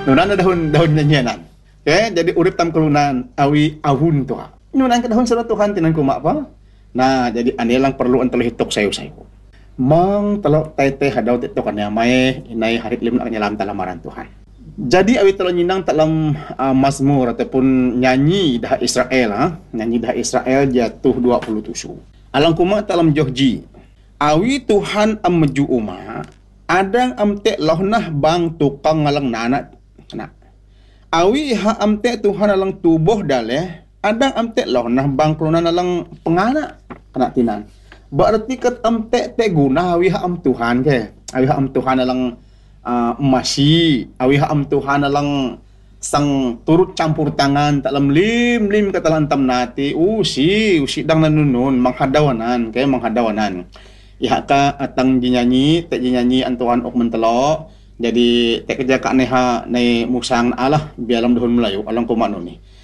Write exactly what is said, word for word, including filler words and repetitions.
Nunan na dahon dahon nyanyanan. Okay, jadi urip tam kelunan awi ahun tu. Nunan ka dahon sa Tuhan tinan kuma apa? Nah, jadi ane lang perlu antelo hitok sayo-sayo. Mang telo tete hadaw tito kanya may inay harit lim na kanya lam talamaran Tuhan. Jadi awi telo nyinang dalam uh, Mazmur ataupun nyanyi dah Israel ha, nyanyi dah Israel jatuh dua puluh tujuh. Alang kuma dalam Johji. Awi Tuhan am meju uma, adang amte lohnah bang tukang ngalang nana. Nah. Awi ha amte Tuhan alang tubuh daleh, adang amte lohnah bang kelunan alang pengana. Kena tinan. Berarti kat amte te guna awi ha am Tuhan ke. Awi ha am Tuhan alang uh, masih, awi ha am Tuhan alang sang turut campur tangan dalam lim lim katalantam nati usi usi dang nanunun menghadawanan kaya menghadawanan iha ka atang dinyanyi te dinyanyi antuan ok mentelo jadi te kerja ka neha nei musang Allah bialam dahun Melayu alang kumano ni